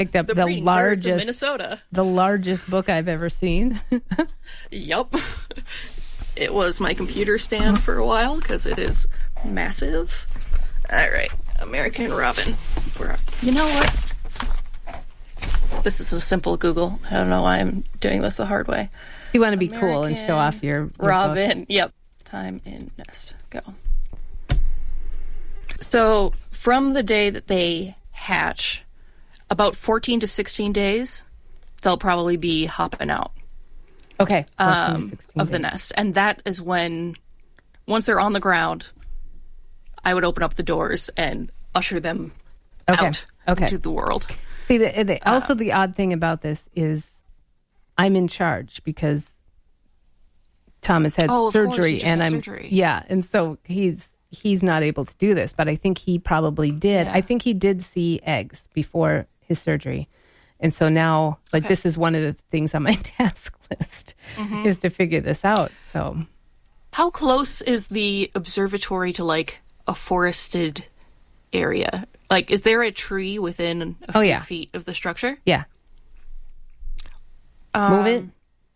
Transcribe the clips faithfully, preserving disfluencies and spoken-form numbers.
Picked up the, the breeding birds of largest Minnesota. The largest book I've ever seen. Yup. It was my computer stand for a while because it is massive. All right, American Robin. You know what? This is a simple Google. I don't know why I'm doing this the hard way. You want to be American cool and show off your, your Robin. book. Yep. Time in nest. Go. So from the day that they hatch, about fourteen to sixteen days, they'll probably be hopping out okay, um, of the nest. And that is when, once they're on the ground, I would open up the doors and usher them okay. out okay. into the world. See, the, the, also uh, the odd thing about this is I'm in charge because Thomas had oh, surgery, and I'm surgery. yeah, and so he's he's not able to do this, but I think he probably did. Yeah. I think he did see eggs before his surgery, and so now, like, okay. this is one of the things on my task list mm-hmm. is to figure this out. So, how close is the observatory to like a forested area? Like, is there a tree within a few oh, yeah. feet of the structure? Yeah. Um, Move it.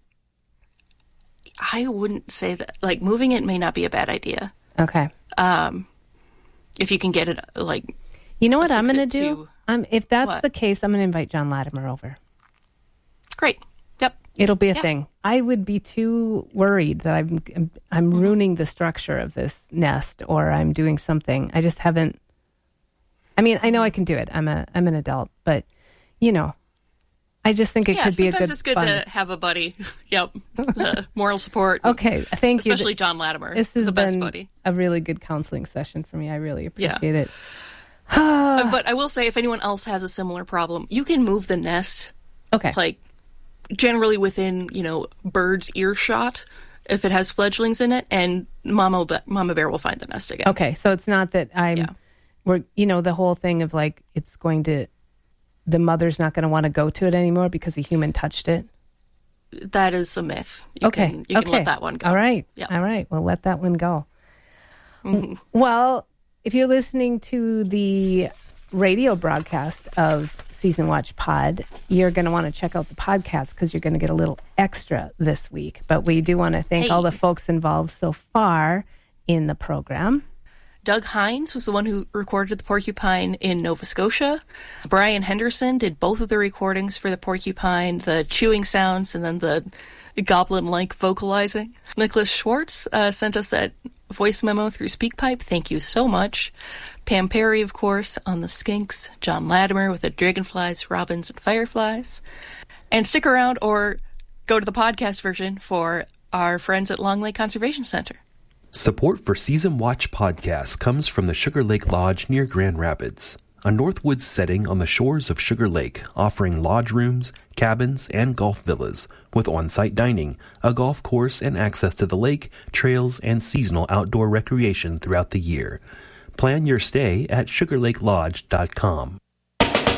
I wouldn't say that. Like, moving it may not be a bad idea. Okay. Um, if you can get it, like, you know what I'm going to do? To, um, if that's what? the case, I'm going to invite John Latimer over. Great. Yep. It'll be a yep. thing. I would be too worried that I'm I'm mm-hmm. ruining the structure of this nest, or I'm doing something. I just haven't. I mean, I know I can do it. I'm a I'm an adult, but you know, I just think it yeah, could be a good. Sometimes it's good fun. to have a buddy. Yep. The moral support. Okay, thank especially you. Especially John Latimer. This has the been best buddy. A really good counseling session for me. I really appreciate yeah. it. uh, but I will say, if anyone else has a similar problem, you can move the nest. Okay. Like, generally within, you know, bird's earshot, if it has fledglings in it, and Mama Be- Mama Bear will find the nest again. Okay, so it's not that I'm. Yeah. We're, you know, the whole thing of like it's going to. The mother's not going to want to go to it anymore because a human touched it. That is a myth. You okay. Can, you okay. can let that one go. All right. Yep. All right. We'll let that one go. Mm-hmm. Well, if you're listening to the radio broadcast of Season Watch Pod, you're going to want to check out the podcast because you're going to get a little extra this week. But we do want to thank hey. all the folks involved so far in the program. Doug Hines was the one who recorded the porcupine in Nova Scotia. Brian Henderson did both of the recordings for the porcupine, the chewing sounds and then the goblin-like vocalizing. Nicholas Schwartz uh, sent us that voice memo through SpeakPipe. Thank you so much. Pam Perry, of course, on the skinks. John Latimer with the dragonflies, robins, and fireflies. And stick around or go to the podcast version for our friends at Long Lake Conservation Center. Support for Season Watch Podcast comes from the Sugar Lake Lodge near Grand Rapids, a Northwoods setting on the shores of Sugar Lake, offering lodge rooms, cabins, and golf villas with on-site dining, a golf course, and access to the lake, trails, and seasonal outdoor recreation throughout the year. Plan your stay at sugar lake lodge dot com.